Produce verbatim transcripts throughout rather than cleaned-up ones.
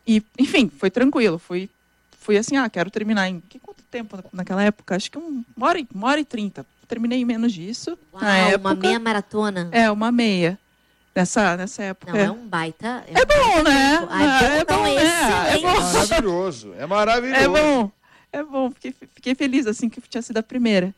E, enfim, foi tranquilo. Fui, fui assim, ah, quero terminar em... Que, quanto tempo naquela época? Acho que um, uma, hora, uma hora e trinta. Terminei em menos disso. Uau, na época. Uma meia maratona. É, uma meia. Nessa, nessa época. Não, é um baita... É, é bom, né? Ah, é bom, é bom, né? É bom. Maravilhoso. É maravilhoso. É bom. É bom. Fiquei, fiquei feliz, assim, que tinha sido a primeira.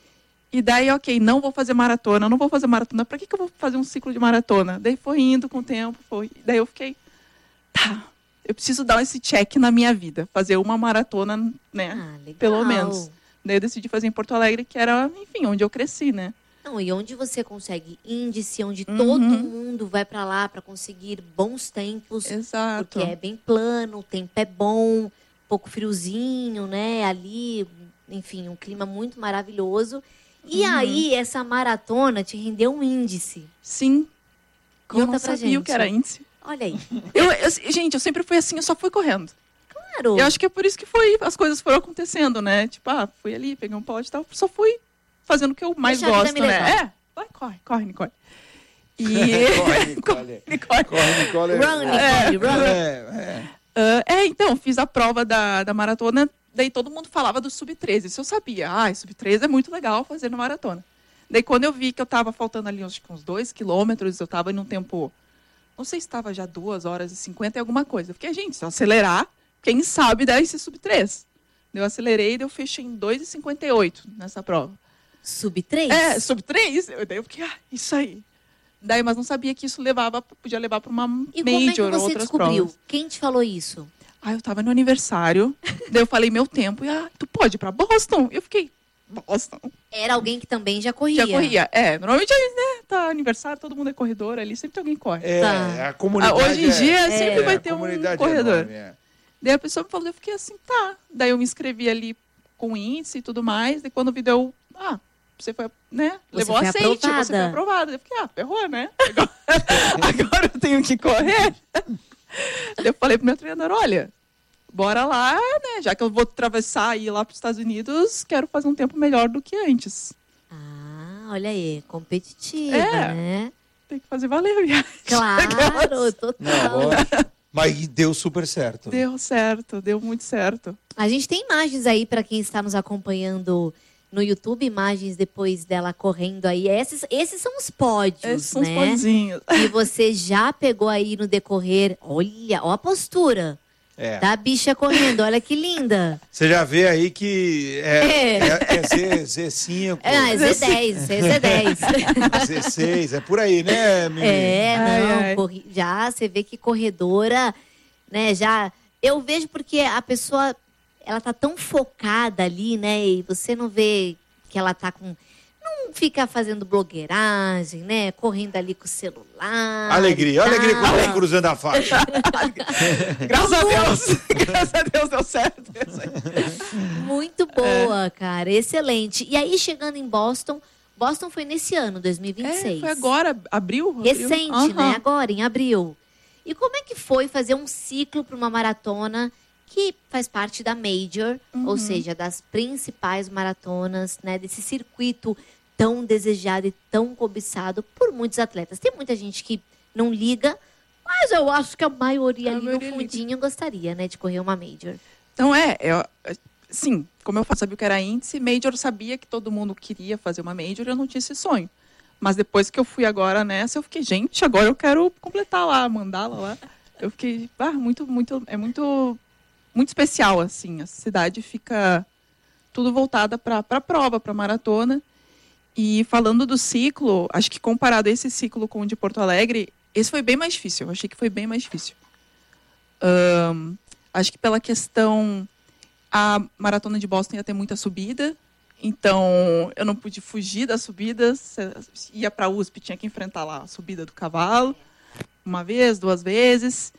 E daí, ok, não vou fazer maratona, não vou fazer maratona. Pra que, que eu vou fazer um ciclo de maratona? Daí foi indo com o tempo, foi. Daí eu fiquei, tá, eu preciso dar esse check na minha vida. Fazer uma maratona, né, Ah, legal. pelo menos. Daí eu decidi fazer em Porto Alegre, que era, enfim, onde eu cresci, né. Não, e onde você consegue índice, onde Uhum. todo mundo vai pra lá pra conseguir bons tempos. Exato. Porque é bem plano, o tempo é bom, um pouco friozinho, né, ali, enfim, um clima muito maravilhoso. E Uhum. aí, essa maratona te rendeu um índice. Sim. E eu Conta não pra sabia gente. o que era índice. Olha aí. Eu, eu, gente, eu sempre fui assim, eu só fui correndo. Claro. Eu acho que é por isso que foi, as coisas foram acontecendo, né? Tipo, ah, fui ali, peguei um pote e tal. Só fui fazendo o que eu mais Deixa a vida gosto, me né? levar. É, vai, corre, corre, Nicole. E... Corre, Nicole. Nicole. Corre, Nicole. Run, Nicole, run. É, é. Uh, é, então, fiz a prova da, da maratona, daí todo mundo falava do sub treze. Isso eu sabia. Ah, sub treze é muito legal fazer na maratona. Daí quando eu vi que eu tava faltando ali uns, uns dois quilômetros, eu tava em um tempo, não sei se estava já duas horas e cinquenta e alguma coisa. Eu fiquei, gente, se eu acelerar, quem sabe dá esse sub três. Eu acelerei e eu fechei em dois e cinquenta e oito nessa prova. Sub três? É, sub três. Eu, daí eu fiquei, ah, isso aí. Daí, mas não sabia que isso levava, podia levar para uma E major, como é que você outras descobriu? provas. Quem te falou isso? Ah, eu tava no aniversário, daí eu falei meu tempo, e ah, tu pode ir pra Boston? Eu fiquei, Boston? Era alguém que também já corria. Já corria. É, normalmente, né, tá aniversário, todo mundo é corredor ali, sempre tem alguém que corre. É, Tá. a comunidade. Ah, hoje em dia, é, sempre é, vai a ter um comunidade corredor. É enorme, é. Daí a pessoa me falou, eu fiquei assim, tá. Daí eu me inscrevi ali com índice e tudo mais, daí quando vi deu, ah, você foi, né, Você levou foi aceite, aprovada. você foi aprovada. Eu fiquei, ah, ferrou, né? Agora, agora eu tenho que correr. Daí eu falei pro meu treinador, olha, bora lá, né, já que eu vou atravessar e ir lá para os Estados Unidos, quero fazer um tempo melhor do que antes. Ah, olha aí, competitiva, É. né? Tem que fazer valer a viagem. Claro, total. Não, lógico. Mas deu super certo. Deu certo, deu muito certo. A gente tem imagens aí para quem está nos acompanhando no YouTube, imagens depois dela correndo aí. Esses, esses são os pódios, Esses são os né? podzinhos. E você já pegou aí no decorrer. Olha, ó a postura É. da bicha correndo. Olha que linda. Você já vê aí que é, É. é, é Z, Z cinco, É, Z dez, é Z dez. Z seis, é por aí, né, menino? É, Ai, não, ai. corri- já você vê que corredora, né, já... Eu vejo porque a pessoa, ela tá tão focada ali, né, e você não vê que ela tá com... Não fica fazendo blogueiragem, né, correndo ali com o celular. Alegria, e alegria tal. quando vem cruzando a faixa. Graças a Deus. Graças a Deus deu certo. Isso aí. Muito boa, cara, excelente. E aí, chegando em Boston, Boston foi nesse ano, dois mil e vinte e seis. É, foi agora, abril? abril? Recente, Aham. né? Agora, em abril. E como é que foi fazer um ciclo para uma maratona que faz parte da Major, ou seja, das principais maratonas, né? Desse circuito tão desejado e tão cobiçado por muitos atletas. Tem muita gente que não liga, mas eu acho que a maioria A ali maioria no fundinho gostaria, né? De correr uma Major. Então, é, eu, sim, como eu sabia o que era índice, Major, eu sabia que todo mundo queria fazer uma Major, eu não tinha esse sonho. Mas depois que eu fui agora nessa, eu fiquei, gente, agora eu quero completar lá, mandá-la lá. Eu fiquei, ah, muito, muito, é muito, muito especial, assim. A cidade fica tudo voltada para a prova, para a maratona. E falando do ciclo, acho que comparado esse ciclo com o de Porto Alegre, esse foi bem mais difícil. Eu achei que foi bem mais difícil. Ahn, acho que pela questão, a maratona de Boston ia ter muita subida, então eu não pude fugir das subidas. Se ia para a U S P, tinha que enfrentar lá a subida do cavalo, uma vez, duas vezes.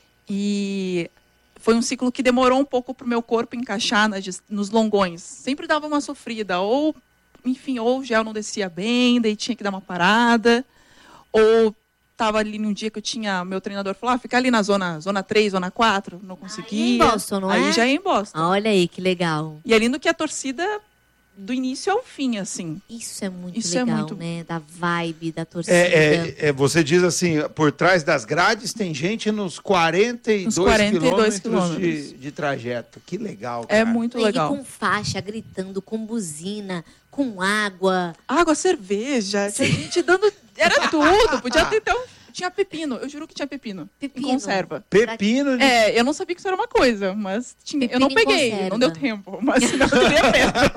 E foi um ciclo que demorou um pouco para o meu corpo encaixar nas, nos longões. Sempre dava uma sofrida, ou, enfim, ou o gel não descia bem, daí tinha que dar uma parada, ou estava ali num dia que eu tinha, meu treinador falou, ah, fica ali na zona, zona três, zona quatro, não conseguia. Aí é em Boston, não Aí é? já é em Boston. Olha aí, que legal. E ali no que a torcida do início ao fim, assim. Isso é muito Isso é legal, muito- né? Da vibe, da torcida. É, é, é, você diz assim, por trás das grades tem gente nos quarenta e dois Nos quarenta e dois quilômetros de, quilômetros. de trajeto. Que legal, cara. É muito E legal. com faixa, gritando, com buzina, com água. Água, cerveja, tinha gente dando... Era tudo, podia ter até um... Tinha pepino, eu juro que tinha pepino. Pepino. Em conserva. Pepino de... É, eu não sabia que isso era uma coisa, mas tinha... eu não Pepino em peguei, conserva. não deu tempo, mas senão eu teria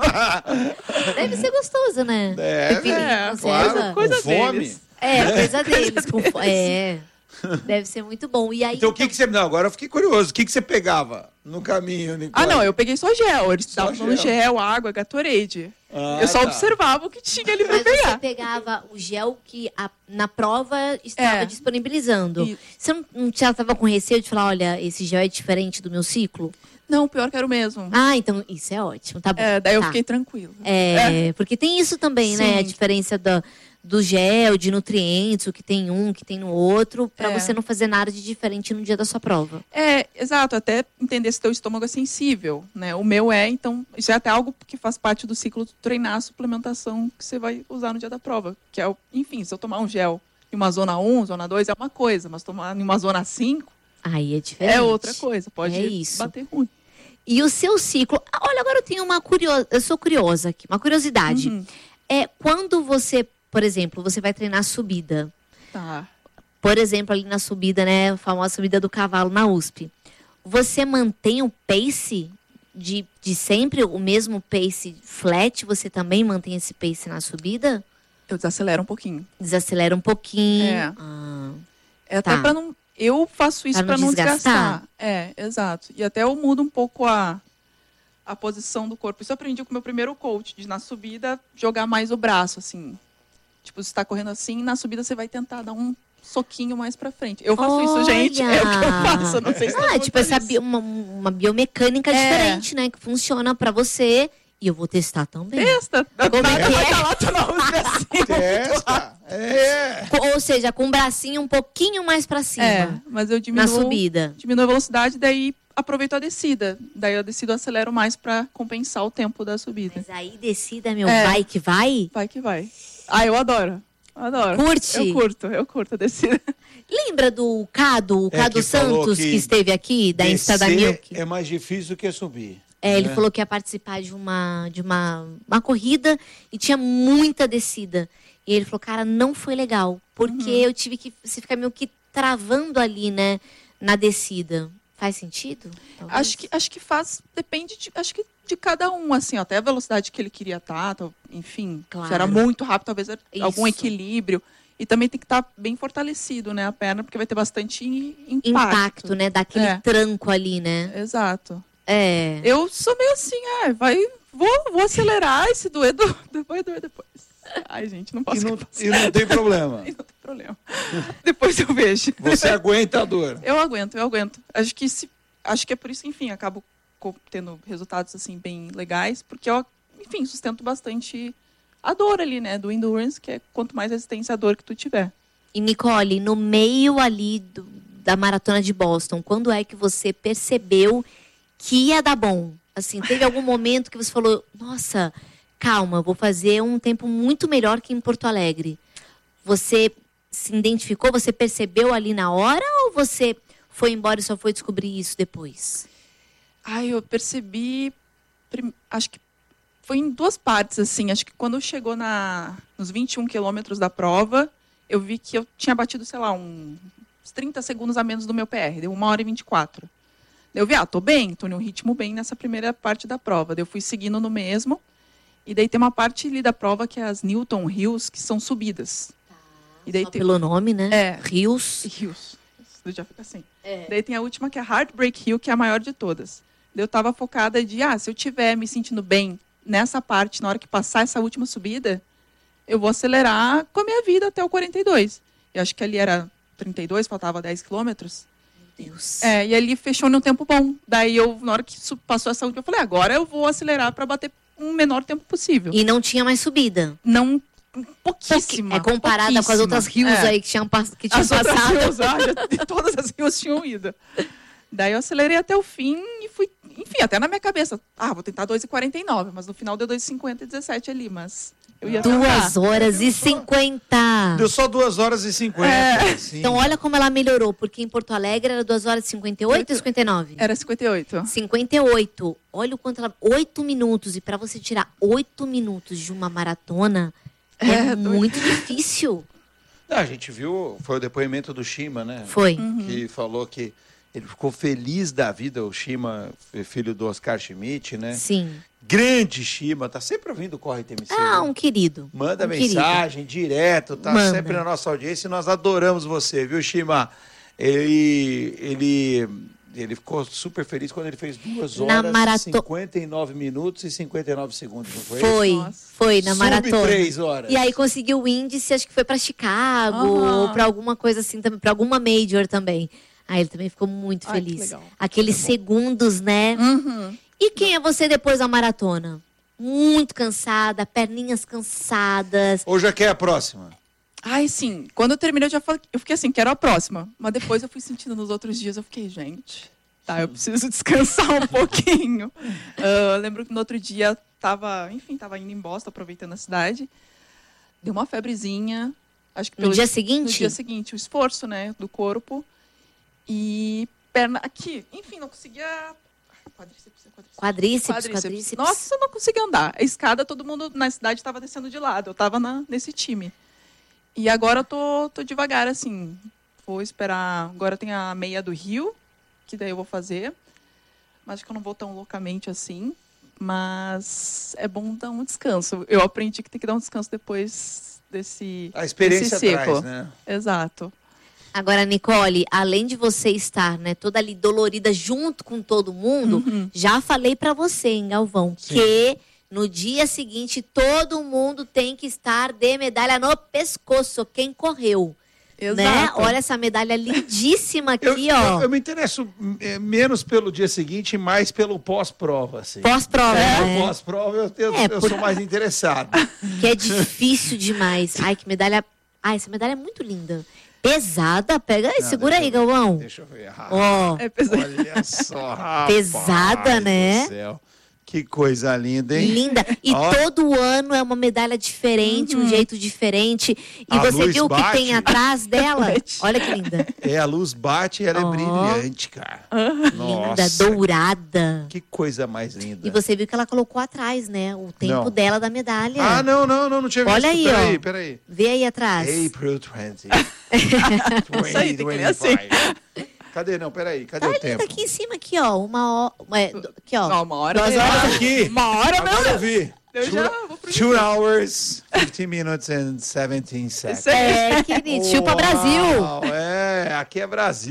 pego. Deve ser gostoso, né? Deve, Pepino em É, conserva. claro. coisa Com fome? deles. É, coisa deles. Com fo- É. Deve ser muito bom. E aí, Então o que, que você... Não, agora eu fiquei curioso. O que, que você pegava no caminho, Nicole? Ah, não, eu peguei só gel. Eles Só estavam dando gel. gel, água, Gatorade. Ah, eu só tá. observava o que tinha ali pra Mas você pegar. pegava o gel que a- na prova estava É. disponibilizando. E- Você não, não já estava com receio de falar, olha, esse gel é diferente do meu ciclo? Não, pior que era o mesmo. Ah, então isso é ótimo, tá bom. É, daí eu Tá. fiquei tranquila. É, porque tem isso também, né? Sim. A diferença da, do gel, de nutrientes, o que tem um, o que tem no outro, pra É. você não fazer nada de diferente no dia da sua prova. É, exato, até entender se teu estômago é sensível, né? O meu é, então, isso é até algo que faz parte do ciclo de treinar a suplementação que você vai usar no dia da prova. Que é, o, enfim, se eu tomar um gel em uma zona um, zona dois, é uma coisa, mas tomar em uma zona cinco Aí é diferente. é outra coisa, pode É isso. bater ruim. E o seu ciclo. Ah, olha, agora eu tenho uma curiosa. Eu sou curiosa aqui, uma curiosidade. Uhum. É quando você, por exemplo, você vai treinar subida. Tá. Por exemplo, ali na subida, né? A famosa subida do cavalo na U S P. Você mantém o pace de, de sempre, o mesmo pace flat? Você também mantém esse pace na subida? Eu desacelero um pouquinho. Desacelera um pouquinho. É. Ah, É até Tá. pra não. Eu faço isso Pra para não não desgastar? desgastar. É, exato. E até eu mudo um pouco a, a posição do corpo. Isso eu aprendi com o meu primeiro coach, de na subida jogar mais o braço, assim. Tipo, você está correndo assim, na subida você vai tentar dar um soquinho mais pra frente. Eu faço isso, gente. É o que eu faço. Não sei se todo Ah, mundo tipo, faz essa isso. bio- uma, uma biomecânica É. diferente, né? Que funciona pra você. E eu vou testar também. Testa. Como é que Vai é? estar lá, tu não usa assim. Testa. É. Co- Ou seja, com o bracinho um pouquinho mais pra cima. É, mas eu Na diminuo, subida. diminuo a velocidade, daí aproveito a descida. Daí eu descido, acelero mais pra compensar o tempo da subida. Mas aí descida, meu, É. vai que vai. Vai que vai. Ah, eu adoro. Adoro. Curte? Eu curto, eu curto a descida. Lembra do Cado, o É, Cado que falou Santos, que que esteve aqui, da Insta da Descer Milk? é mais difícil do que subir. É, ele né? falou que ia participar de uma, de uma, uma corrida e tinha muita descida. E ele falou, cara, não foi legal, porque Uhum. eu tive que você ficar meio que travando ali, né, na descida. Faz sentido? Talvez? Acho que, acho que faz, depende de, acho que de cada um, assim, ó, até a velocidade que ele queria estar, enfim, Claro. se era muito rápido, talvez era algum Isso. equilíbrio. E também tem que estar bem fortalecido, né, a perna, porque vai ter bastante impacto. Impacto, né, daquele É. tranco ali, né? Exato. É. Eu sou meio assim, é, vai, vou, vou acelerar e se doer, do, vai doer depois. Ai, gente, não E posso não, ficar e não tem problema. passando, não tem problema. Depois eu vejo. Você aguenta a dor. Eu aguento, eu aguento. Acho que se, acho que é por isso, enfim, acabo co- tendo resultados assim bem legais, porque eu, enfim, sustento bastante a dor ali, né, do endurance, que é quanto mais resistência à dor que tu tiver. E Nicole, no meio ali do- da maratona de Boston, quando é que você percebeu que ia dar bom? Assim, teve algum momento que você falou, nossa, calma, eu vou fazer um tempo muito melhor que em Porto Alegre. Você se identificou, você percebeu ali na hora ou você foi embora e só foi descobrir isso depois? Ai, eu percebi, prim- acho que foi em duas partes, assim, acho que quando chegou na, nos vinte e um quilômetros da prova, eu vi que eu tinha batido, sei lá, um, uns trinta segundos a menos do meu P R, deu uma hora e vinte e quatro. Daí eu vi, ah, tô bem, tô num ritmo bem nessa primeira parte da prova. Daí eu fui seguindo no mesmo, e daí tem uma parte ali da prova que é as Newton Hills, que são subidas. E daí Só tem... pelo nome, né? É. Rios. Hills. Isso já fica assim. É. Daí tem a última que é a Heartbreak Hill, que é a maior de todas. Daí eu tava focada de, ah, se eu tiver me sentindo bem nessa parte, na hora que passar essa última subida, eu vou acelerar com a minha vida até o quarenta e dois. Eu acho que ali era trinta e dois, faltava dez quilômetros. Deus. É, e ali fechou num tempo bom. Daí eu, na hora que su- passou essa última, eu falei, agora eu vou acelerar para bater um menor tempo possível. E não tinha mais subida. Não, pouquíssima. É comparada com as pouquíssima. outras rios É. aí que tinham, pass- que tinham As outras passado. rios, ah, já- todas as rios tinham ido. Daí eu acelerei até o fim e fui, enfim, até na minha cabeça, ah, vou tentar dois e quarenta e nove, mas no final deu dois e cinquenta e dezessete ali, mas eu ia Duas tentar. horas e cinquenta. Deu só duas horas e cinquenta. Assim. Então, olha como ela melhorou, porque em Porto Alegre era duas horas e cinquenta e oito ou cinquenta e nove? Era cinquenta e oito. cinquenta e oito. Olha o quanto ela... oito minutos. E para você tirar oito minutos de uma maratona, é, É, muito difícil. Ah, a gente viu, foi o depoimento do Shima, né? Foi. Que falou que ele ficou feliz da vida, o Shima, filho do Oscar Schmidt, né? Sim. Grande Shima, tá sempre ouvindo o Corre T M C. Ah, né? um querido. Manda um mensagem direto, tá Manda. sempre na nossa audiência e nós adoramos você, viu, Shima? Ele, ele, ele ficou super feliz quando ele fez duas Na horas, marato- cinquenta e nove minutos e cinquenta e nove segundos, não foi? Foi, isso? Nossa. foi na Sub maratona. três horas. E aí conseguiu o índice, acho que foi pra Chicago, Aham. ou pra alguma coisa assim também, pra alguma major também. Aí ele também ficou muito Ai, que feliz. legal. Aqueles segundos, né? Uhum. E quem é você depois da maratona? Muito cansada, perninhas cansadas. Ou já quer a próxima? Ai, sim. Quando eu terminei, eu já falei, eu fiquei assim, quero a próxima. Mas depois eu fui sentindo nos outros dias, eu fiquei, gente, tá, eu preciso descansar um pouquinho. Ah, eu lembro que no outro dia tava, enfim, tava indo em Boston, aproveitando a cidade. Deu uma febrezinha. Acho que No pelo dia No seguinte? dia seguinte, o esforço, né, do corpo. E perna aqui, enfim, não conseguia. Quadríceps, quadríceps. Quadríceps, quadríceps. Nossa, eu não conseguia andar. A escada, todo mundo na cidade estava descendo de lado. Eu estava nesse time. E agora eu tô, tô devagar, assim. Vou esperar. Agora tem a meia do Rio, que daí eu vou fazer. Mas acho que eu não vou tão loucamente assim. Mas é bom dar um descanso. Eu aprendi que tem que dar um descanso depois desse, A experiência desse ciclo. traz, né? Exato. Agora, Nicole, além de você estar, né, toda ali dolorida junto com todo mundo, Uhum. já falei pra você, hein, Galvão, Sim. que no dia seguinte todo mundo tem que estar de medalha no pescoço, quem correu. Exato. Né? Olha essa medalha lindíssima aqui, Eu, ó. eu, eu me interesso é, menos pelo dia seguinte e mais pelo pós-prova, assim. Pós-prova, É, né? pós-prova eu, eu, É, eu por- sou mais interessado. Que é difícil demais. Ai, que medalha. Ai, essa medalha é muito linda. Pesada, pega aí, Não, segura deixa aí, eu ver, Galvão. Deixa eu ver. Ah, Ó, É pesado. olha só, rapaz Pesada, né? do céu. Que coisa linda, hein? linda. E Ó. todo ano é uma medalha diferente, um jeito diferente. E A você luz viu o que bate. tem atrás dela? Bate. Olha que linda. É, a luz bate e ela Ó. é brilhante, cara. Linda, Nossa, dourada. que coisa mais linda. E você viu que ela colocou atrás, né? O tempo Não. dela da medalha. Ah, não, não, não, não tinha Olha visto. aí, Peraí, ó. peraí. Vê aí atrás. April vinte. Isso aí, tem que ler assim. Cadê? Não, peraí. Cadê Tá o linda tempo? aqui em cima, aqui, ó. Uma hora. Aqui, ó. Não, uma hora. Duas eu- horas. Aqui. Uma hora Agora não. eu vi. Eu já vou pro Two hours, fifteen minutes and seventeen seconds. Isso aí. É, querido. Chupa Brasil. Uau, é, aqui é Brasil.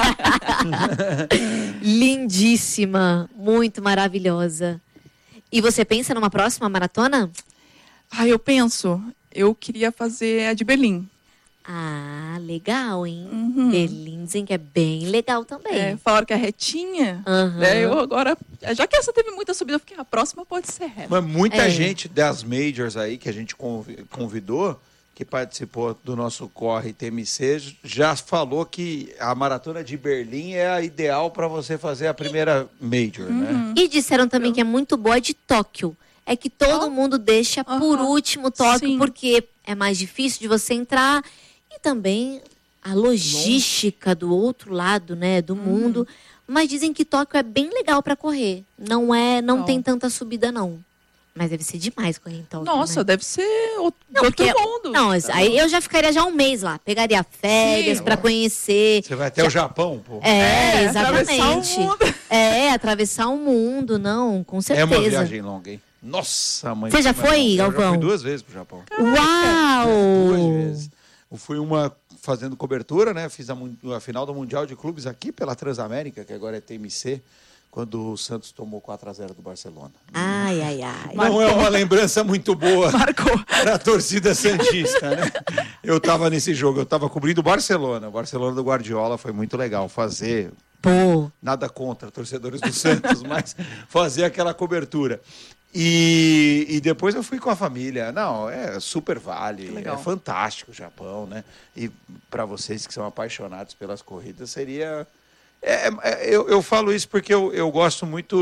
Lindíssima. Muito maravilhosa. E você pensa numa próxima maratona? Ah, eu penso, eu queria fazer a de Berlim. Ah, legal, hein? Uhum. Berlim dizem que é bem legal também. É, falaram que é retinha. Aham. Né, eu agora, já que essa teve muita subida, eu fiquei, a próxima pode ser reta. Mas muita É. gente das majors aí que a gente convi- convidou, que participou do nosso Corre T M C, já falou que a maratona de Berlim é a ideal para você fazer a primeira major, Uhum. né? E disseram também que é muito boa a de Tóquio. É que todo Ah. mundo deixa por Aham. último Tóquio, Sim. porque é mais difícil de você entrar. E também a logística do outro lado, né, do mundo. Mas dizem que Tóquio é bem legal para correr. Não é, não Não. tem tanta subida, não. Mas deve ser demais correr em Tóquio, Nossa, né? deve ser o- Não, de outro porque- mundo. Não, mas aí eu já ficaria já um mês lá. Pegaria férias Sim, para lógico. conhecer. Você vai até o Japão, pô. É, É, atravessar o exatamente. mundo. É, atravessar o mundo, não, com É certeza. uma viagem longa, hein? Nossa, mãe. Você já como é foi, longa. Eu já Galvão? fui duas vezes pro Japão. Uau! Duas vezes. Eu fui uma fazendo cobertura, né? Fiz a, mun- a final do Mundial de Clubes aqui pela Transamérica, que agora é T M C, quando o Santos tomou quatro a zero do Barcelona. Ai, ai, ai. Não é uma lembrança muito boa Marcou. para a torcida santista, né? Eu estava nesse jogo, eu estava cobrindo o Barcelona. O Barcelona do Guardiola foi muito legal fazer, Pô, nada contra torcedores do Santos, mas fazer aquela cobertura. E, e depois eu fui com a família. Não, é super vale, Que legal. é fantástico o Japão, né? E para vocês que são apaixonados pelas corridas, seria... é- é- eu, eu falo isso porque eu, eu gosto muito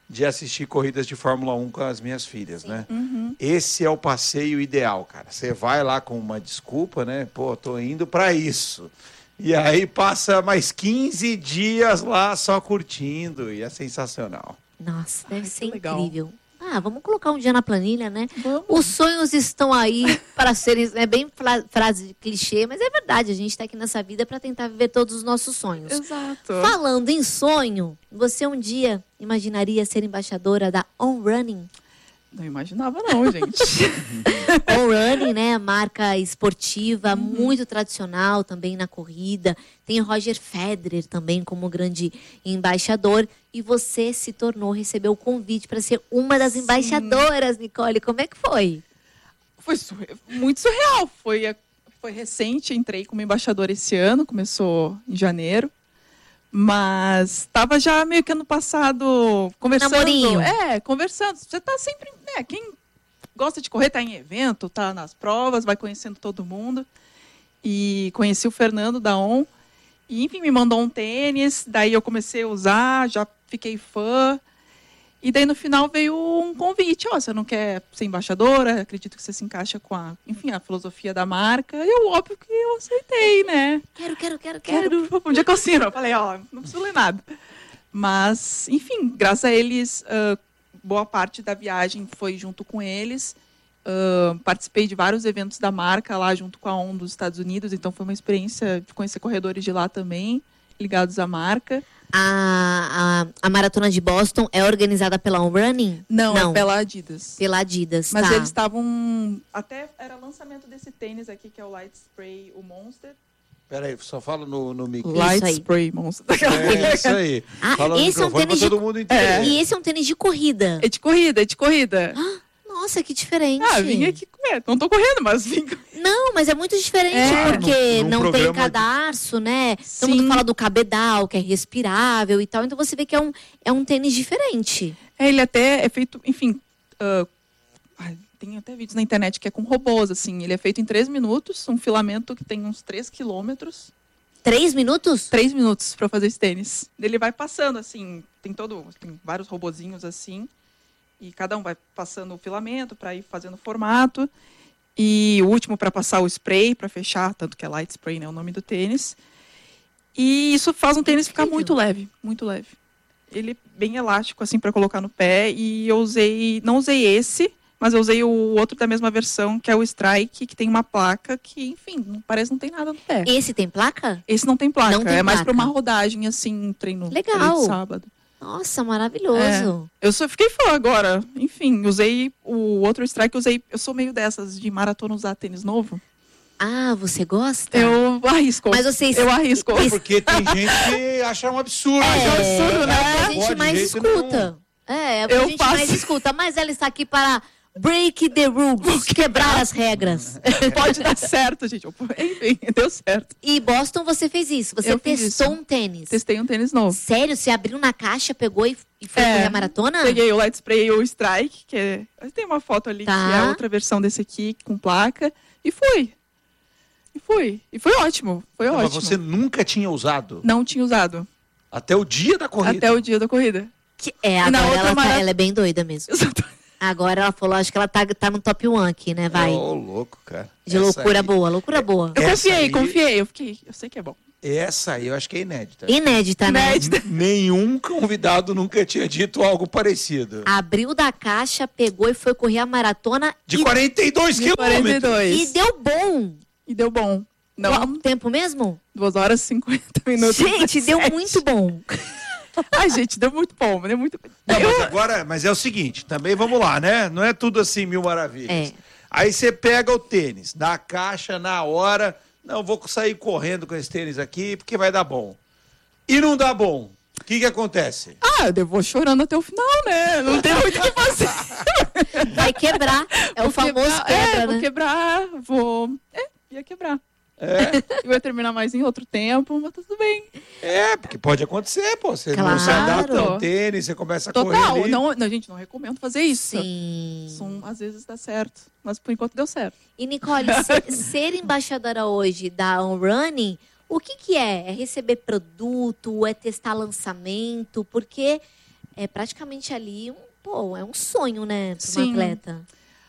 de assistir corridas de Fórmula um com as minhas filhas, Sim. né? Uhum. Esse é o passeio ideal, cara. Você vai lá com uma desculpa, né? Pô, tô indo para isso. E aí passa mais quinze dias lá só curtindo e é sensacional. Nossa, deve Ai, ser que legal. incrível. Ah, vamos colocar um dia na planilha, né? Vamos. Os sonhos estão aí para serem... É bem fra- frase de clichê, mas é verdade. A gente está aqui nessa vida para tentar viver todos os nossos sonhos. Exato. Falando em sonho, você um dia imaginaria ser embaixadora da On Running? Não imaginava não, gente. On Running, né? Marca esportiva, muito tradicional também na corrida. Tem o Roger Federer também como grande embaixador. E você se tornou, recebeu o convite para ser uma das Sim. embaixadoras, Nicole. Como é que foi? Foi surre- muito surreal. Foi, a- foi recente, entrei como embaixadora esse ano, começou em janeiro. Mas estava já meio que ano passado conversando. Namorinho. É, conversando. Você tá sempre, né? Quem gosta de correr tá em evento, tá nas provas, vai conhecendo todo mundo. E conheci o Fernando da On. E, enfim, me mandou um tênis. Daí eu comecei a usar, já fiquei fã. E daí no final veio um convite. Ó, você não quer ser embaixadora? Acredito que você se encaixa com a, enfim, a filosofia da marca. E eu, óbvio que eu aceitei, né? Quero, quero, quero, quero. Quero, um dia que eu assino. Eu falei, ó, não preciso ler nada. Mas, enfim, graças a eles, ah, boa parte da viagem foi junto com eles. Ah, participei de vários eventos da marca lá junto com a On dos Estados Unidos. Então foi uma experiência de conhecer corredores de lá também, ligados à marca. A, a, a maratona de Boston é organizada pela On Running? Não, é pela Adidas. Pela Adidas, Mas tá. eles estavam... Até era lançamento desse tênis aqui, que é o Light Spray, o Monster. Peraí, só fala no, no mic. Light aí. Spray Monster. É isso aí. Ah, Fala no esse é um microfone tênis pra de... todo mundo entender. E esse é um tênis de corrida. É de corrida, é de corrida. Nossa, que diferente. Ah, vim aqui correr. Não tô correndo, mas vim... Não, mas é muito diferente, É. porque Num- num não tem programa de- cadarço, né? Todo Sim. mundo fala do cabedal, que é respirável e tal. Então você vê que é um, é um tênis diferente. É, ele até é feito, enfim... ah, ai, tem até vídeos na internet que é com robôs, assim. Ele é feito em três minutos, um filamento que tem uns três quilômetros. Três minutos? Três minutos pra fazer esse tênis. Ele vai passando, assim, tem todo... Tem vários robozinhos, assim. E cada um vai passando o filamento para ir fazendo o formato. E o último para passar o spray, para fechar, tanto que é Light Spray, né, o nome do tênis. E isso faz um tênis ficar Incrível. muito leve, muito leve. Ele é bem elástico, assim, para colocar no pé. E eu usei, não usei esse, mas eu usei o outro da mesma versão, que é o Strike, que tem uma placa que, enfim, não- parece que não tem nada no pé. Esse tem placa? Esse não tem placa, Não tem é mais placa. para uma rodagem, assim, um treino, Legal. treino de sábado. Nossa, maravilhoso. Eu só fiquei fã agora. Enfim, usei o outro strike, usei. Eu sou meio dessas de maratona usar tênis novo. Ah, você gosta? Eu arrisco. Mas vocês... Eu arrisco. Isso- Porque tem gente que acha um absurdo. É, Acha um absurdo, é o que a Não gente pode, mais de jeito escuta. É, é o que a Eu gente faço. mais escuta. Mas ela está aqui para break the rules, quebrar as regras. Pode dar certo, gente. Enfim, deu certo. E Boston você fez isso, você Eu fiz testou isso. um tênis. Testei um tênis novo. Sério? Você abriu na caixa, pegou e, e foi É, correr a maratona? Peguei o Light Spray e o Strike, que é. Tem uma foto ali Tá. que é outra versão desse aqui, com placa. E fui. E fui. E foi ótimo. Foi Não, mas ótimo. você nunca tinha usado. Não tinha usado. Até o dia da corrida. Até o dia da corrida. Que- é, E na agora outra ela, tá- mara- ela é bem doida mesmo. Exatamente. Agora ela falou, acho que ela tá, tá no top one aqui, né? Vai. Ô, louco, cara. De Essa loucura aí- boa, loucura boa. Eu Essa confiei, aí- confiei. Eu fiquei. Eu sei que é bom. Essa aí eu acho que é inédita. Inédita, né? Inédita. Nenhum convidado nunca tinha dito algo parecido. Abriu da caixa, pegou e foi correr a maratona De e, quarenta e dois De quarenta e quilômetros. dois. e deu bom. E deu bom. Não, Qual tempo mesmo? duas horas e cinquenta minutos. Gente, deu dezessete. muito bom. Ai, gente, deu muito bom. Deu muito... Não, Eu- mas agora, mas é o seguinte, também vamos lá, né? Não é tudo assim mil maravilhas. É. Aí você pega o tênis, dá a caixa na hora, não, vou sair correndo com esse tênis aqui porque vai dar bom. E não dá bom. O que que acontece? Ah, eu vou chorando até o final, né? Não tem muito o que fazer. Vai quebrar. É o Vou famoso quebrar, é, quebra, vou né? quebrar, vou... É, ia quebrar. É, Eu ia terminar mais em outro tempo, mas tudo bem. é, porque pode acontecer, pô. Você não se Claro. adapta ao tênis, você começa a correr Total. ali. Não, não, gente, não recomendo fazer isso. Sim. São, às vezes dá certo, mas por enquanto deu certo. E Nicole, ser, ser embaixadora hoje da On Running, o que que é? É receber produto? É testar lançamento? Porque é praticamente ali um, pô, é um sonho, né, para Sim. um atleta.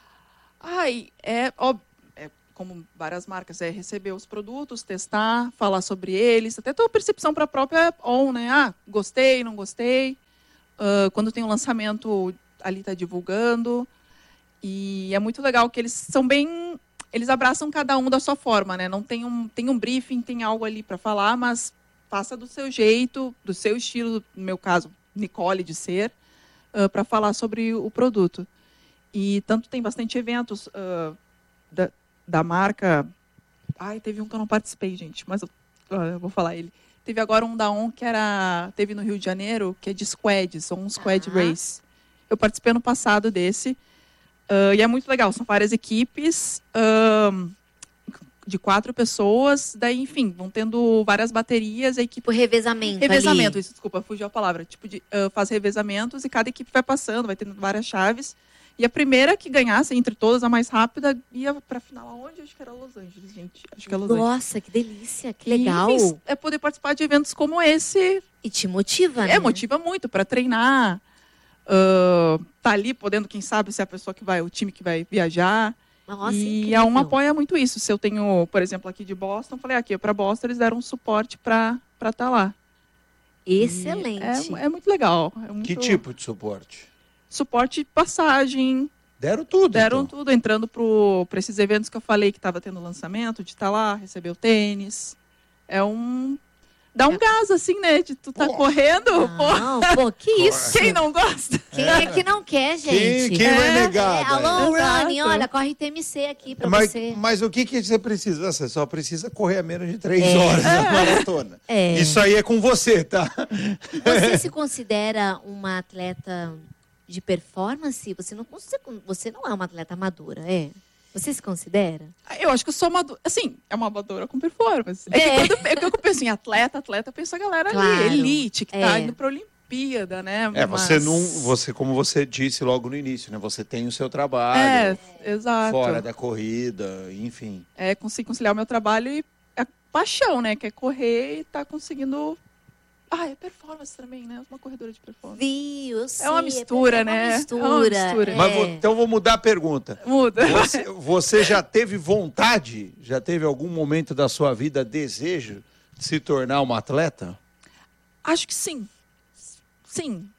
Ai, é, ó, é como várias marcas, é receber os produtos, testar, falar sobre eles, até ter uma percepção para a própria on, né? Ah, gostei, não gostei. Uh, quando tem um lançamento, ali tá divulgando. E é muito legal que eles são bem... Eles abraçam cada um da sua forma, né? Não tem um, tem um briefing, tem algo ali para falar, mas passa do seu jeito, do seu estilo, no meu caso, Nicole de ser, uh, para falar sobre o produto. E tanto tem bastante eventos uh, da, da marca. Ai, teve um que eu não participei, gente, mas eu, uh, eu vou falar ele. Teve agora um da On que era, teve no Rio de Janeiro, que é de squads, um squad Ah. race. Eu participei ano passado desse. Uh, e é muito legal, são várias equipes uh, de quatro pessoas, daí, enfim, vão tendo várias baterias, a equipe... Tipo, revezamento Revezamento, ali. isso, desculpa, fugiu a palavra. Tipo, de, uh, faz revezamentos e cada equipe vai passando, vai tendo várias chaves. E a primeira que ganhasse, entre todas, a mais rápida, ia pra final aonde? Acho que era Los Angeles, gente. Acho que é Los Angeles. Nossa, que delícia, que legal. E, enfim, é poder participar de eventos como esse. E te motiva, né? É, motiva muito para treinar. Uh, tá ali podendo, quem sabe, ser a pessoa que vai, o time que vai viajar. Nossa, e incrível. a Um apoia muito isso. Se eu tenho, por exemplo, aqui de Boston, falei aqui, para Boston eles deram um suporte para estar tá lá. Excelente. E É, é muito legal. É muito... Que tipo de suporte? Suporte de passagem. Deram tudo. Deram então. tudo, entrando para esses eventos que eu falei que estava tendo lançamento, de estar lá, receber o tênis. É um... Dá um gás, assim, né? De tu tá Pô. correndo, pô. Não, pô, que isso? Quem não gosta? Quem é que não quer, gente? Quem, quem vai É, negar? É, daí? alô, Exato. Rony, olha, corre T M C aqui pra Mas, você. mas o que, que você precisa? Você só precisa correr a menos de três É. horas na maratona. É. Isso aí é com você, tá? Você se considera uma atleta de performance? Você não, você, você não é uma atleta amadora, é? Você se considera? Eu acho que eu sou amadora. Assim, é uma amadora com performance. É, É. que quando, é que eu penso em atleta, atleta, eu penso a galera Claro. ali, elite, que tá É. indo pra Olimpíada, né? É, você Mas- não. Você, como você disse logo no início, né? Você tem o seu trabalho É, exato. fora da corrida, enfim. É, consigo conciliar o meu trabalho e a paixão, né? Que é correr e tá conseguindo... Ah, é performance também, né? Uma corredora de performance. Viu, eu sei. É uma mistura, é né? Uma É mistura. uma mistura. é. Mas vou- então vou mudar a pergunta. Muda. Você, você já teve vontade, já teve algum momento da sua vida desejo de se tornar uma atleta? Acho que sim. Sim.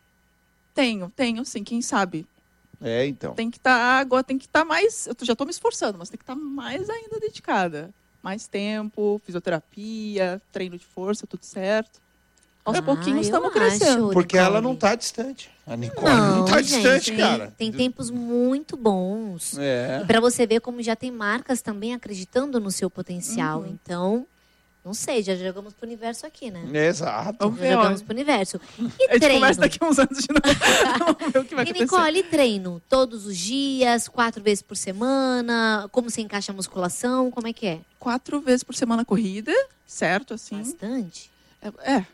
Tenho, tenho, sim. Quem sabe? É, então. Tem que estar agora, tem que estar mais. Eu tô- já estou me esforçando, mas tem que estar mais ainda dedicada. Mais tempo, fisioterapia, treino de força, tudo certo. Aos Ah, pouquinhos eu estamos acho, crescendo. Porque Nicole. ela não tá distante. A Nicole não, Não, tá gente, distante, tem- cara. Tem tempos muito bons. É. E pra você ver como já tem marcas também acreditando no seu potencial. Uhum. Então, não sei, já jogamos pro universo aqui, né? Exato. Vamos Já ver, jogamos olha. pro universo. A E gente treino? conversa daqui a uns anos de novo. Vamos ver o que vai E acontecer. Nicole, e treino? Todos os dias, quatro vezes por semana? Como você encaixa a musculação? Como é que é? Quatro vezes por semana corrida, certo? Assim. Bastante? É. é.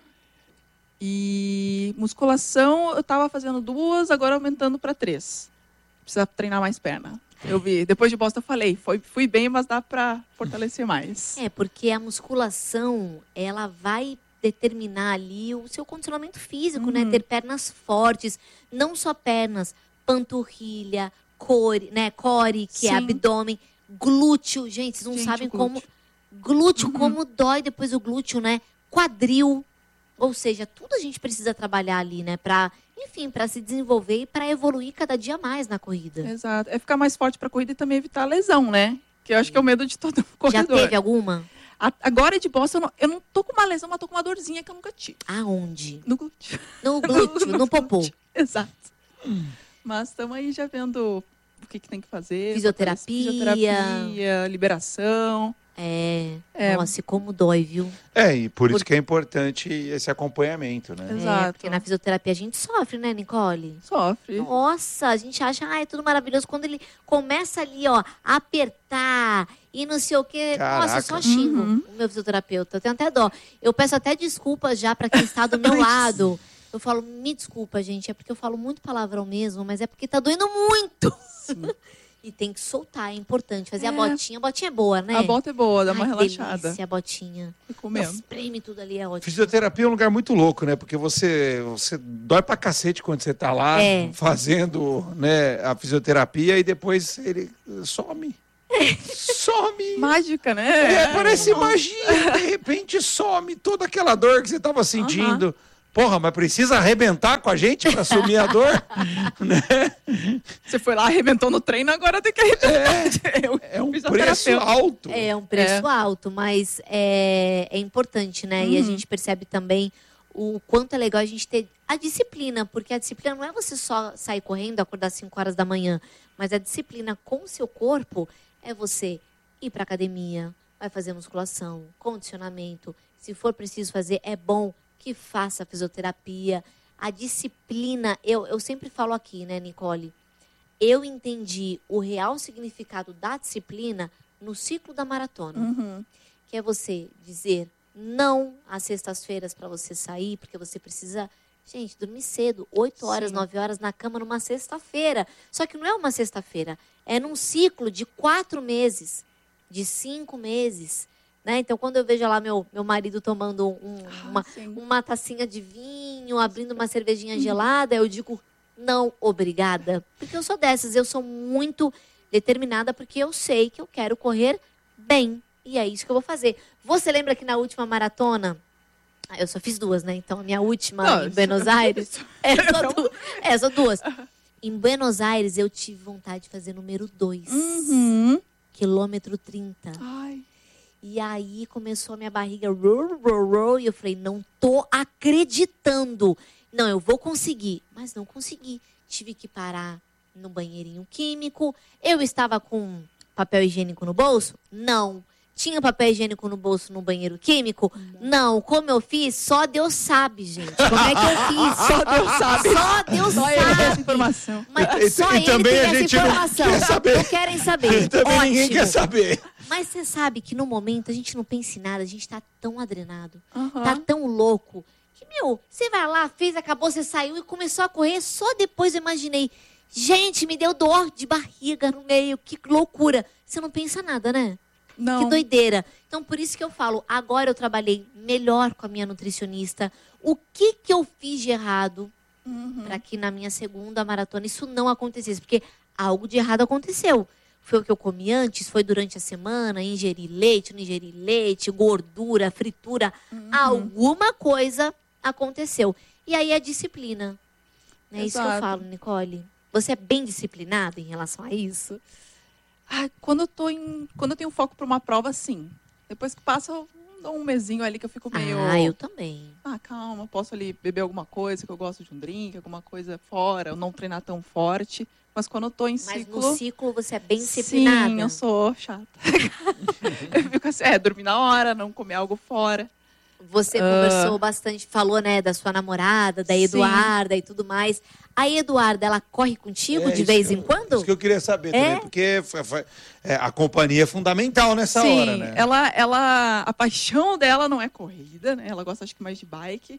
E musculação, eu tava fazendo duas, agora aumentando para três. Precisa treinar mais perna. Eu vi. Depois de Boston eu falei, foi, fui bem, mas dá para fortalecer mais. É, porque a musculação, ela vai determinar ali o seu condicionamento físico, né? Uhum. Ter pernas fortes, não só pernas, panturrilha, core, né? Core, que é Sim. abdômen, glúteo. Gente, vocês não Gente, sabem o glúteo. como... Glúteo, Uhum. como dói depois o glúteo, né? Quadril. Ou seja, tudo a gente precisa trabalhar ali, né? Pra, enfim, para se desenvolver e para evoluir cada dia mais na corrida. Exato. É ficar mais forte para corrida e também evitar a lesão, né? Que eu acho que é o medo de todo Já corredor. teve alguma? A- Agora de Boston, eu não, eu não tô com uma lesão, mas tô com uma dorzinha que eu nunca tive. Aonde? No glúteo. No glúteo, no popô. glúteo. Exato. Mas estamos aí já vendo o que, que tem que fazer. Fisioterapia. Fisioterapia, liberação. É, É. nossa, e como dói, viu? É, e por isso Por- que é importante esse acompanhamento, né? Exato. É, porque na fisioterapia a gente sofre, né, Nicole? Sofre. Nossa, a gente acha, ah, é tudo maravilhoso. Quando ele começa ali, ó, a apertar e não sei o quê. Nossa, eu só Caraca. xingo Uhum. o meu fisioterapeuta. Eu tenho até dó. Eu peço até desculpas já pra quem está do meu lado. Eu falo, me desculpa, gente, é porque eu falo muito palavrão mesmo, mas é porque tá doendo muito. E tem que soltar, é importante. Fazer É. a botinha. A botinha é boa, né? A bota é boa, dá uma Ai, relaxada. delícia, a botinha. Fico mesmo. Espreme tudo ali, é ótimo. Fisioterapia é um lugar muito louco, né? Porque você, você dói pra cacete quando você tá lá É. fazendo, né, a fisioterapia e depois ele some. Some. Mágica, né? É, parece magia. De repente some toda aquela dor que você tava sentindo. Porra, mas precisa arrebentar com a gente pra sumir a dor? Né? Você foi lá, arrebentou no treino, agora tem que arrebentar. Eu É um fiz a preço terapeuta. alto. É um preço alto, mas é, é importante, né? E a Uhum. gente percebe também o quanto é legal a gente ter a disciplina, porque a disciplina não é você só sair correndo, acordar às cinco horas da manhã, mas a disciplina com o seu corpo é você ir para academia, vai fazer musculação, condicionamento. Se for preciso fazer, é bom que faça fisioterapia. A disciplina, eu, eu sempre falo aqui, né, Nicole? Eu entendi o real significado da disciplina no ciclo da maratona. Uhum. Que é você dizer não às sextas-feiras para você sair, porque você precisa, gente, dormir cedo, oito horas, Sim. nove horas na cama numa sexta-feira. Só que não é uma sexta-feira, é num ciclo de quatro meses, de cinco meses. Né? Então, quando eu vejo lá meu, meu marido tomando um- uma, sim. uma tacinha de vinho, abrindo uma cervejinha gelada, eu digo, não, obrigada. Porque eu sou dessas, eu sou muito determinada, porque eu sei que eu quero correr bem. E é isso que eu vou fazer. Você lembra que na última maratona, ah, eu só fiz duas, né? Então, a minha última Não, em isso- Buenos Aires, é só, Então- du- é só duas. Em Buenos Aires, eu tive vontade de fazer número dois, Uhum. quilômetro trinta. Ai. E aí começou a minha barriga, roll, roll, roll, e eu falei, não tô acreditando. Não, eu vou conseguir. Mas não consegui. Tive que parar no banheirinho químico. Eu estava com papel higiênico no bolso? Não. Tinha papel higiênico no bolso no banheiro químico? Não. Como eu fiz? Só Deus sabe, gente. Como é que eu fiz? Só Deus sabe. Só Deus Só ele tem essa sabe. informação. Mas E- só e ele também tem a essa gente não informação. quer saber. Não querem saber. Também ninguém Ótimo. quer saber. Mas você sabe que no momento a gente não pensa em nada, a gente tá tão adrenado, Aham. tá tão louco, que, meu, você vai lá, fez, acabou, você saiu e começou a correr, só depois eu imaginei, gente, me deu dor de barriga no meio, que loucura. Você não pensa nada, né? Não. Que doideira. Então, por isso que eu falo, agora eu trabalhei melhor com a minha nutricionista, o que que eu fiz de errado Uhum. para que na minha segunda maratona isso não acontecesse, porque algo de errado aconteceu. Foi o que eu comi antes, foi durante a semana, ingeri leite, não ingeri leite, gordura, fritura, Uhum. alguma coisa aconteceu. E aí a disciplina. É isso que eu Exato. falo, Nicole. Você é bem disciplinada em relação a isso? Ai, quando eu tô em. Quando eu tenho foco para uma prova, sim. Depois que passa, eu dou um mesinho ali que eu fico meio. Ah, eu também. Ah, calma, posso ali beber alguma coisa, que eu gosto de um drink, alguma coisa fora, eu não treinar tão forte. Mas quando eu tô em Mas ciclo. no ciclo você é bem disciplinada. Sim, eu sou chata. eu fico assim, é, dormir na hora, não comer algo fora. Você Ah. conversou bastante, falou, né, da sua namorada, da Sim. Eduarda e tudo mais. A Eduarda, ela corre contigo É de isso vez que em eu- quando? Isso que eu queria saber É? também, porque foi- foi- é, a companhia é fundamental nessa Sim, hora, né? ela, ela, a paixão dela não é corrida, né? Ela gosta acho que mais de bike.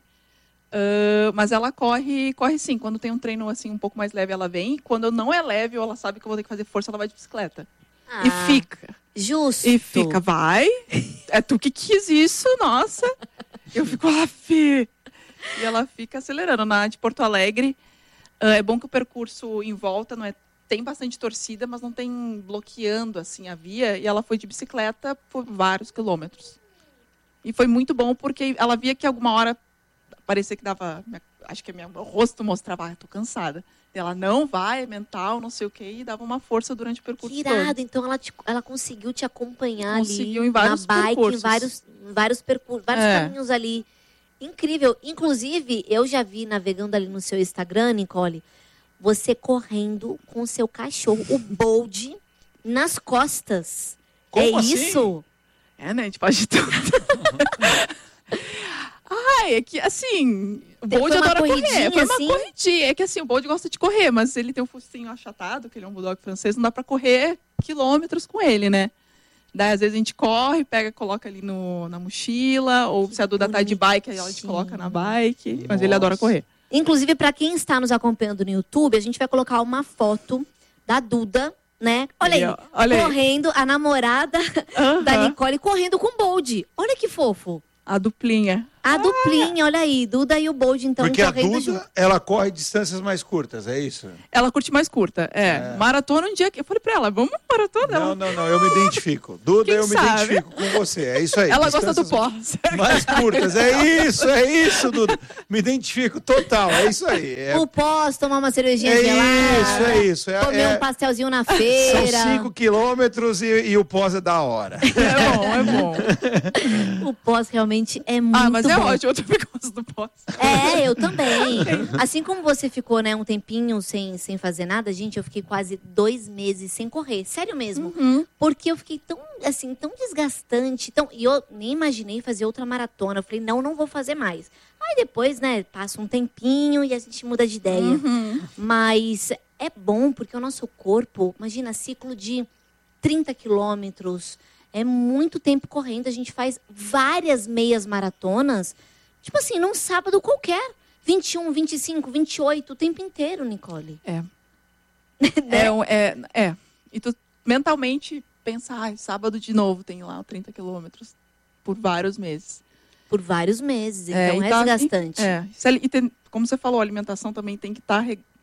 Ah, mas ela corre, corre sim. Quando tem um treino assim um pouco mais leve, ela vem. Quando não é leve ou ela sabe que eu vou ter que fazer força, ela vai de bicicleta. Ah, E fica. Justo. E fica, vai. É tu que quis isso, nossa. Eu fico lá, fi. E ela fica acelerando. Na de Porto Alegre, ah, é bom que o percurso em volta não é. Tem bastante torcida, mas não tem bloqueando assim a via. E ela foi de bicicleta por vários quilômetros. E foi muito bom porque ela via que alguma hora parecia que dava. Acho que meu rosto mostrava, ah, tô cansada. Ela não vai, é mental, não sei o quê, e dava uma força durante o percurso Que todo. irado. Então ela, te- ela conseguiu te acompanhar Conseguiu ali em vários na bike, percursos. em vários, em vários percursos, vários É. caminhos ali. Incrível. Inclusive, eu já vi navegando ali no seu Instagram, Nicole, você correndo com o seu cachorro, o Bold, nas costas. Como é assim? isso? É, né? A gente faz de tudo. Ai, é que assim, o Foi Bold uma adora correr. corridinha, Foi uma assim? corridinha. É que assim, o Bold gosta de correr, mas ele tem um focinho achatado, que ele é um bulldog francês, não dá pra correr quilômetros com ele, né? Daí, às vezes, a gente corre, pega, coloca ali no, na mochila, ou se a Duda tá de bike, aí a gente bonitinho. coloca na bike. Mas ele adora Nossa. correr. Inclusive, para quem está nos acompanhando no YouTube, a gente vai colocar uma foto da Duda né? Olha aí, Aí, ó, olha aí. correndo, a namorada Aham. da Nicole correndo com o Bold. Olha que fofo. A duplinha. A duplinha, olha aí, Duda e o Bold, então, Porque a correndo Duda, junto. ela corre distâncias mais curtas, é isso? Ela curte mais curta. É. É. Maratona um dia que. Eu falei pra ela, vamos maratona? Não, Ela, não, não, eu me identifico. Duda, Quem eu me sabe? identifico com você, é isso aí. ela gosta do Distâncias pó. mais curtas, é isso, é isso, Duda. Me identifico total, é isso aí. É, O pós, tomar uma cervejinha é gelada. isso, é isso. É, Comer é- um pastelzinho na São feira. cinco quilômetros e, e o pós é da hora. É bom, é bom. O pós realmente é muito Ah, mas é bom. ótimo, eu também gosto do pó. É, eu também. Assim como você ficou, né, um tempinho sem, sem fazer nada, gente, eu fiquei quase dois meses sem correr. Sério mesmo. Uhum. Porque eu fiquei tão, assim, tão desgastante. Tão... E eu nem imaginei fazer outra maratona. Eu falei, não, não vou fazer mais. Aí depois, né, passa um tempinho e a gente muda de ideia. Uhum. Mas é bom porque o nosso corpo, imagina, ciclo de trinta quilômetros. É muito tempo correndo. A gente faz várias meias maratonas. Tipo assim, num sábado qualquer. vinte e um, vinte e cinco, vinte e oito, o tempo inteiro, Nicole. É. É, um- é, é. E tu mentalmente pensa, ai, sábado de novo tem lá trinta quilômetros por vários meses. Por vários meses. Então é, e tá- desgastante. E, é. Se ali- e tem- como você falou, a alimentação também tem que estar.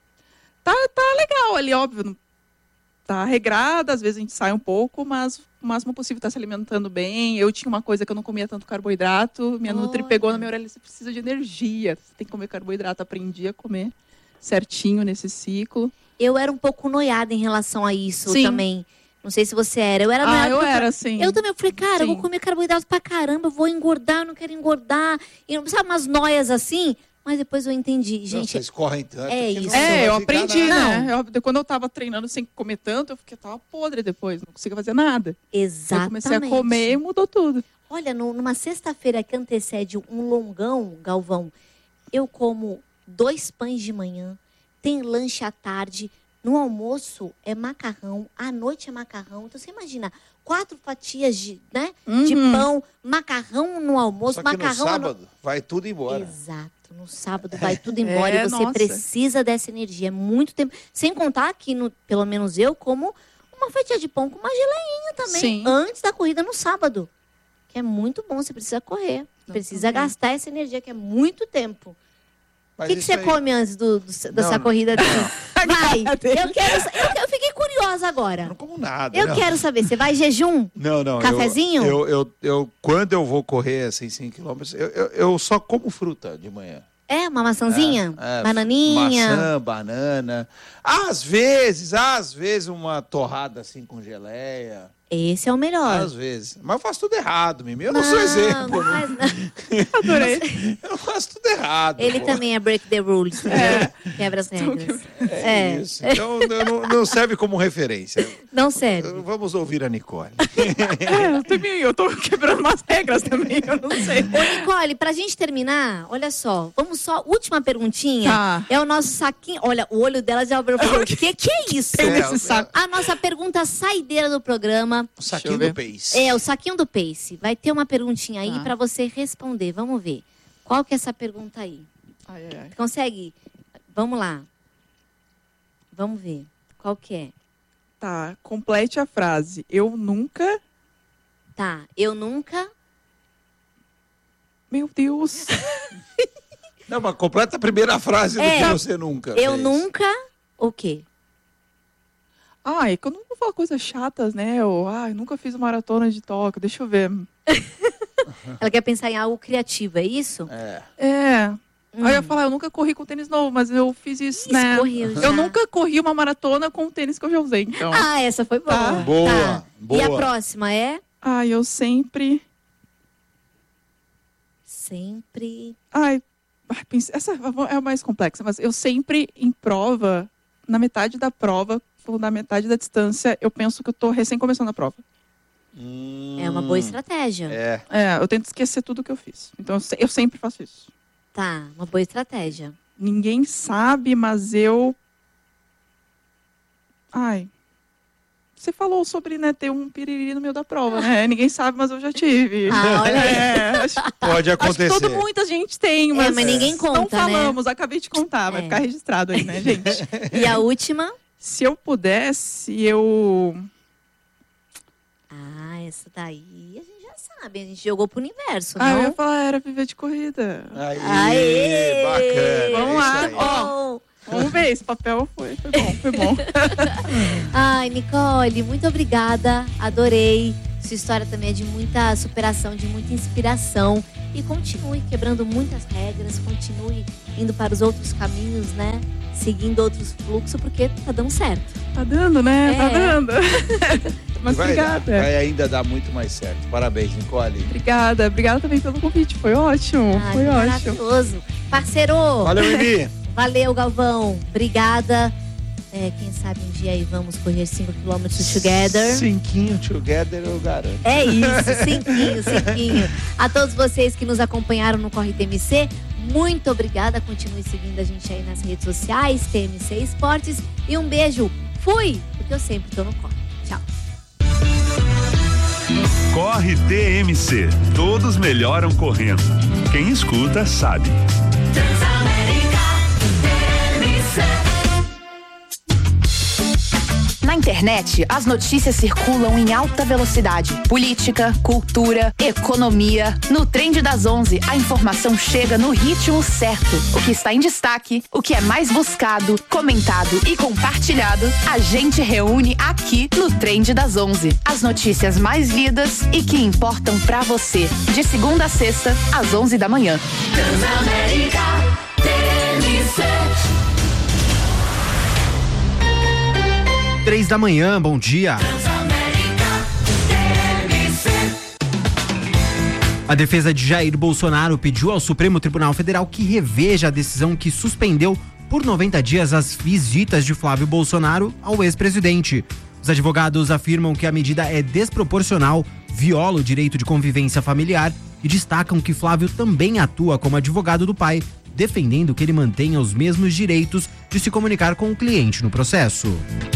Tá, tá legal ali, óbvio. não- Tá regrada, às vezes a gente sai um pouco, mas o máximo possível tá se alimentando bem. Eu tinha uma coisa que eu não comia tanto carboidrato. Minha Nutri Olha. pegou na minha orelha, você precisa de energia. Você tem que comer carboidrato. Aprendi a comer certinho nesse ciclo. Eu era um pouco noiada em relação a isso Sim. também. Não sei se você era. Eu era Ah, noiada. eu porque era, assim. Eu também. Eu falei, cara, eu vou Sim. comer carboidrato pra caramba. Eu vou engordar, eu não quero engordar. E não sabe, umas noias assim. Mas depois eu entendi. Não, Gente, vocês correm tanto. é que não isso. vai É, eu ficar aprendi, nada. né? Eu- quando eu tava treinando sem comer tanto, eu fiquei, tava podre depois, não conseguia fazer nada. exatamente. Eu comecei a comer e mudou tudo. Olha, no- numa sexta-feira que antecede um longão, Galvão, eu como dois pães de manhã, tem lanche à tarde, no almoço é macarrão, à noite é macarrão. Então você imagina, quatro fatias de, né, de Uhum. pão, macarrão no almoço, Só que no macarrão à no- sábado vai tudo embora. Exato. No sábado vai tudo embora É, e você nossa. precisa dessa energia. É muito tempo. Sem contar que, no- pelo menos eu, como uma fatia de pão com uma geleinha também. Sim. Antes da corrida no sábado. Que é muito bom, você precisa correr. Precisa também. gastar essa energia, que é muito tempo. O Mas que, que isso você aí- come antes do, do- dessa Não, corrida? Vai! cara dele. Eu, quero, sa- eu, eu fiquei curiosa Eu agora. não como nada. Eu não. quero saber, você vai jejum? Não, não. eu- Cafezinho? Eu, eu, eu, quando eu vou correr assim, cinco quilômetros, eu, eu, eu só como fruta de manhã. É, uma maçãzinha? É, é, Bananinha? Maçã, banana. Às vezes, às vezes uma torrada assim com geleia. Esse é o melhor. Às vezes. Mas eu faço tudo errado, Mimi. Eu não, sou exemplo. não faz não. Adorei. Eu faço tudo errado. Ele pô. também é break the rules. É. Quebra as regras. É, É. isso. Então eu não, não serve como referência. Não serve. Vamos ouvir a Nicole. É, eu também, eu tô quebrando umas regras também, eu não sei. Ô, Nicole, pra gente terminar, olha só. Vamos só, última perguntinha. Tá. É o nosso saquinho. Olha, o olho dela já abriu. O que, que é isso? É, Esse saco. A nossa pergunta saideira do programa. O saquinho ver. do Pace. É, o saquinho do Pace. Vai ter uma perguntinha aí Tá. pra você responder. Vamos ver. Qual que é essa pergunta aí? Ai, ai, ai. Consegue? Vamos lá. Vamos ver. Qual que é? Tá, complete a frase. Eu nunca. Tá. Eu nunca... Meu Deus. Não, mas completa a primeira frase É. do que você nunca Eu fez. nunca... O quê? Ai, que eu não vou falar coisas chatas, né? Eu, ai, nunca fiz maratona de Tóquio, deixa eu ver. Ela quer pensar em algo criativo, é isso? É. É. Hum. Aí eu ia falar, eu nunca corri com tênis novo, mas eu fiz isso, né? Correu já. Eu nunca corri uma maratona com o tênis que eu já usei, então. Ah, essa foi boa. Tá. Boa, Tá. boa. E a próxima é? Ai, eu sempre. Sempre... Ai, ai, pense- essa é a mais complexa, mas eu sempre em prova, na metade da prova, ou na metade da distância, eu penso que eu tô recém começando a prova. Hum, É uma boa estratégia. É. É, eu tento esquecer tudo que eu fiz. Então eu, se- eu sempre faço isso. Tá, uma boa estratégia. Ninguém sabe, mas eu. Ai. Você falou sobre, né, ter um piriri no meio da prova, né? Ninguém sabe, mas eu já tive. Ah, olha aí. É, acho, Pode acho que acontecer. todo, muita gente tem, mas, mas ninguém conta, não né? falamos. Acabei de contar, vai É. ficar registrado aí, né, gente? E a última? Se eu pudesse, eu... Ah, essa daí a gente já sabe. A gente jogou pro universo, Ah, não? eu ia falar, era viver de corrida. Aí, Aê! bacana. Vamos é lá, isso aí. ó. Vamos ver, esse papel foi, foi bom, foi bom. Ai, Nicole, muito obrigada. Adorei. Sua história também é de muita superação, de muita inspiração. E continue quebrando muitas regras, continue indo para os outros caminhos, né? Seguindo outros fluxos, porque tá dando certo. Tá dando, né? É. Tá dando. Mas vai dar, obrigada. vai ainda dar muito mais certo. Parabéns, Nicole. Obrigada, obrigada também pelo convite. Foi ótimo, Ai, foi que ótimo. maravilhoso. Parceiro, Valeu, Mimi. valeu, Galvão. Obrigada. É, quem sabe um dia aí vamos correr cinco quilômetros together. Cinquinho together, eu garanto. É isso, cinquinho, cinquinho. A todos vocês que nos acompanharam no Corre T M C, muito obrigada. Continue seguindo a gente aí nas redes sociais, T M C Esportes. E um beijo. Fui, porque eu sempre tô no corre. Tchau. Corre T M C. Todos melhoram correndo. Quem escuta sabe. Na internet, as notícias circulam em alta velocidade. Política, cultura, economia. No Trend das onze, a informação chega no ritmo certo. O que está em destaque, o que é mais buscado, comentado e compartilhado, a gente reúne aqui no Trend das onze. As notícias mais lidas e que importam pra você. De segunda a sexta, às onze da manhã. Transamérica T M C. Três da manhã, bom dia. A defesa de Jair Bolsonaro pediu ao Supremo Tribunal Federal que reveja a decisão que suspendeu por noventa dias as visitas de Flávio Bolsonaro ao ex-presidente. Os advogados afirmam que a medida é desproporcional, viola o direito de convivência familiar e destacam que Flávio também atua como advogado do pai, defendendo que ele mantenha os mesmos direitos de se comunicar com o cliente no processo.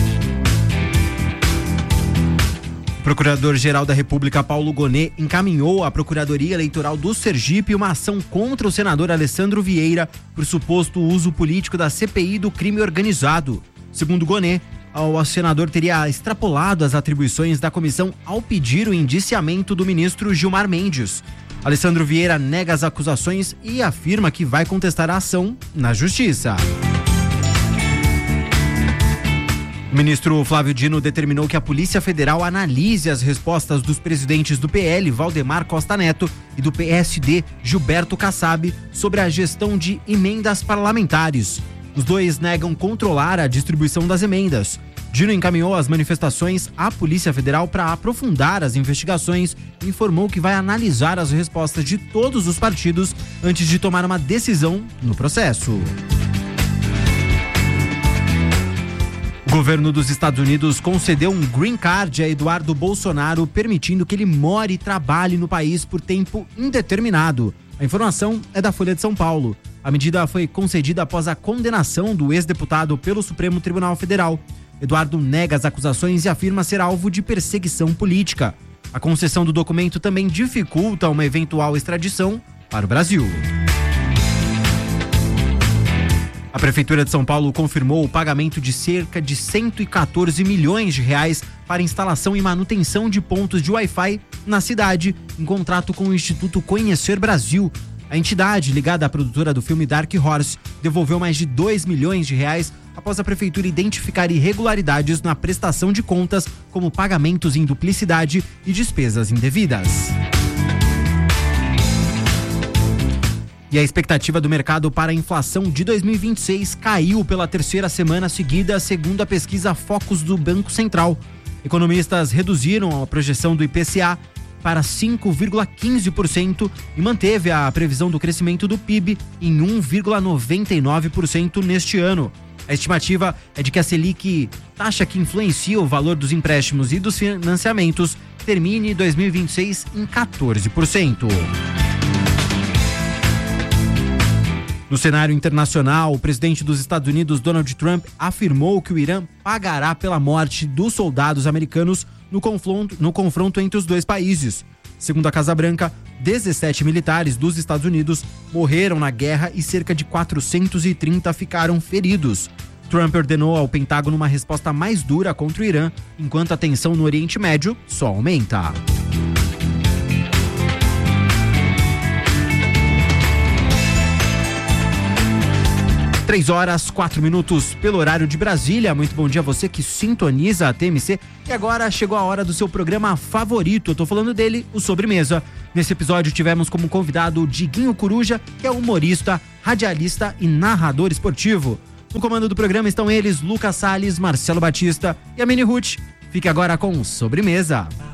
O Procurador-Geral da República, Paulo Gonet, encaminhou à Procuradoria Eleitoral do Sergipe uma ação contra o senador Alessandro Vieira por suposto uso político da C P I do crime organizado. Segundo Gonet, o senador teria extrapolado as atribuições da comissão ao pedir o indiciamento do ministro Gilmar Mendes. Alessandro Vieira nega as acusações e afirma que vai contestar a ação na Justiça. O ministro Flávio Dino determinou que a Polícia Federal analise as respostas dos presidentes do P L, Valdemar Costa Neto, e do P S D, Gilberto Kassab, sobre a gestão de emendas parlamentares. Os dois negam controlar a distribuição das emendas. Dino encaminhou as manifestações à Polícia Federal para aprofundar as investigações e informou que vai analisar as respostas de todos os partidos antes de tomar uma decisão no processo. O governo dos Estados Unidos concedeu um green card a Eduardo Bolsonaro, permitindo que ele more e trabalhe no país por tempo indeterminado. A informação é da Folha de São Paulo. A medida foi concedida após a condenação do ex-deputado pelo Supremo Tribunal Federal. Eduardo nega as acusações e afirma ser alvo de perseguição política. A concessão do documento também dificulta uma eventual extradição para o Brasil. A Prefeitura de São Paulo confirmou o pagamento de cerca de cento e quatorze milhões de reais para instalação e manutenção de pontos de Wi-Fi na cidade, em contrato com o Instituto Conhecer Brasil. A entidade, ligada à produtora do filme Dark Horse, devolveu mais de dois milhões de reais após a Prefeitura identificar irregularidades na prestação de contas, como pagamentos em duplicidade e despesas indevidas. E a expectativa do mercado para a inflação de dois mil e vinte e seis caiu pela terceira semana seguida, segundo a pesquisa Focus do Banco Central. Economistas reduziram a projeção do I P C A para cinco vírgula quinze por cento e manteve a previsão do crescimento do P I B em um vírgula noventa e nove por cento neste ano. A estimativa é de que a Selic, taxa que influencia o valor dos empréstimos e dos financiamentos, termine dois mil e vinte e seis em quatorze por cento. No cenário internacional, o presidente dos Estados Unidos, Donald Trump, afirmou que o Irã pagará pela morte dos soldados americanos no confronto, no confronto entre os dois países. Segundo a Casa Branca, dezessete militares dos Estados Unidos morreram na guerra e cerca de quatrocentos e trinta ficaram feridos. Trump ordenou ao Pentágono uma resposta mais dura contra o Irã, enquanto a tensão no Oriente Médio só aumenta. Três horas, quatro minutos pelo horário de Brasília. Muito bom dia a você que sintoniza a T M C. E agora chegou a hora do seu programa favorito. Eu tô falando dele, o Sobremesa. Nesse episódio tivemos como convidado o Diguinho Coruja, que é humorista, radialista e narrador esportivo. No comando do programa estão eles, Lucas Salles, Marcelo Batista e a Mini Ruth. Fique agora com Sobremesa.